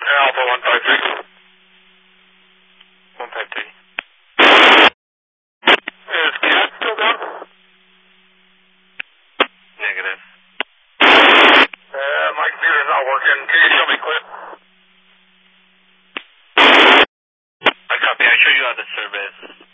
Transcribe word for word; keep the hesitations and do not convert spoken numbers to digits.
Alpha one five three. one five three. Is Cat still down? Negative. Uh, my computer's not working. Can you show me quick? I copy. I show you how the service.